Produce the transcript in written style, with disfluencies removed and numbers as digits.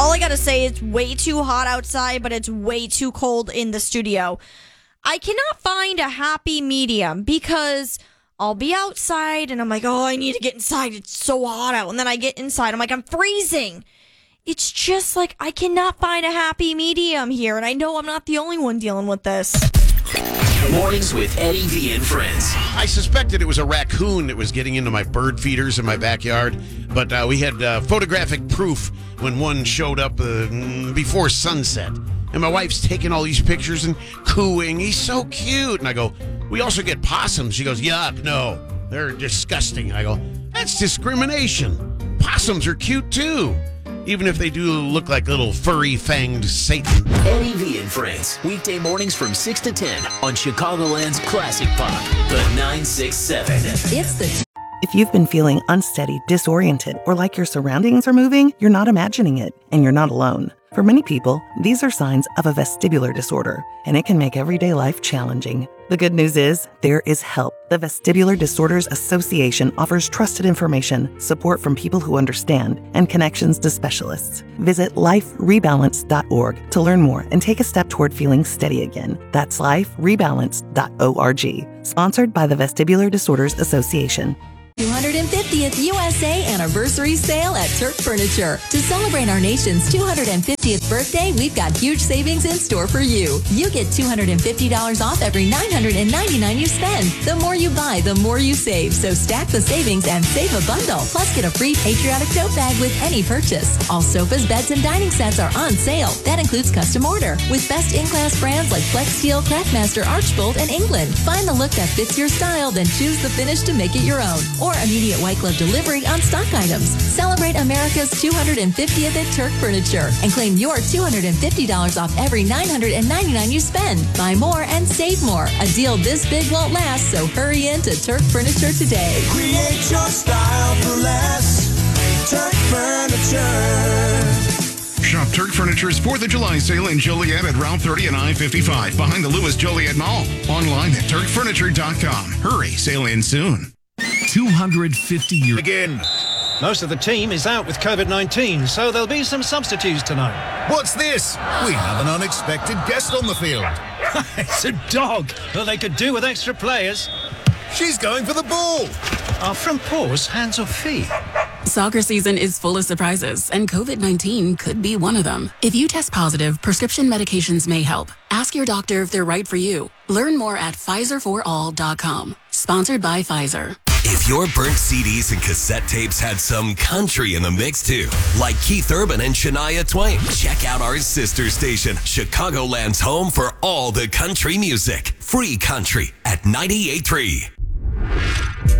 All I gotta say, it's way too hot outside, but it's way too cold in the studio. I cannot find a happy medium because I'll be outside and I'm like, oh, I need to get inside. It's so hot out. And then I get inside. I'm like, I'm freezing. It's just like I cannot find a happy medium here. And I know I'm not the only one dealing with this. Mornings with Eddie V and Friends. I suspected it was a raccoon that was getting into my bird feeders in my backyard, but we had photographic proof when one showed up before sunset. And my wife's taking all these pictures and cooing. He's so cute. And I go, we also get possums. She goes, yuck, no, they're disgusting. I go, that's discrimination. Possums are cute too, even if they do look like little furry fanged Satan. Eddie V and Friends, weekday mornings from 6 to 10 on Chicagoland's Classic Pop, the 967. It's the If you've been feeling unsteady, disoriented, or like your surroundings are moving, you're not imagining it, and you're not alone. For many people, these are signs of a vestibular disorder, and it can make everyday life challenging. The good news is, there is help. The Vestibular Disorders Association offers trusted information, support from people who understand, and connections to specialists. Visit liferebalance.org to learn more and take a step toward feeling steady again. That's liferebalance.org. Sponsored by the Vestibular Disorders Association. 250th USA Anniversary Sale at Turk Furniture. To celebrate our nation's 250th birthday, we've got huge savings in store for you. You get $250 off every $999 you spend. The more you buy, the more you save. So stack the savings and save a bundle. Plus, get a free patriotic tote bag with any purchase. All sofas, beds, and dining sets are on sale. That includes custom order with best in-class brands like Flex Steel, Craftmaster, Archbold, and England. Find the look that fits your style, then choose the finish to make it your own. Or immediate white glove delivery on stock items. Celebrate America's 250th at Turk Furniture and claim your $250 off every $999 you spend. Buy more and save more. A deal this big won't last, so hurry in to Turk Furniture today. Create your style for less. Turk Furniture. Shop Turk Furniture's 4th of July sale in Joliet at Route 30 and I-55 behind the Lewis Joliet Mall. Online at turkfurniture.com. Hurry, sale ends soon. 250 years. Again. Most of the team is out with COVID-19, so there'll be some substitutes tonight. What's this? We have an unexpected guest on the field. It's a dog. Well, they could do with extra players. She's going for the ball. Are front paws hands or feet? Soccer season is full of surprises, and COVID-19 could be one of them. If you test positive, prescription medications may help. Ask your doctor if they're right for you. Learn more at PfizerForAll.com. Sponsored by Pfizer. If your burnt CDs and cassette tapes had some country in the mix too, like Keith Urban and Shania Twain, check out our sister station, Chicagoland's home for all the country music. Free country at 98.3.